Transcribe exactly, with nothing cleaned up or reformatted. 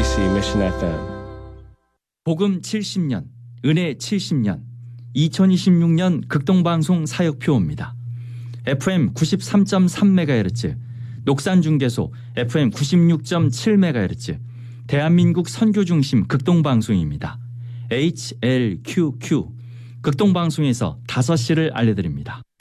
엠비씨 Mission 에프엠. 복음 칠십 년, 은혜 칠십 년, 이천이십육 년 극동방송 사역표입니다. 에프엠 구십삼 점 삼 메가헤르츠, 녹산중계소 에프엠 구십육 점 칠 메가헤르츠, 대한민국 선교중심 극동방송입니다. 에이치엘큐큐, 극동방송에서 다섯 시를 알려드립니다.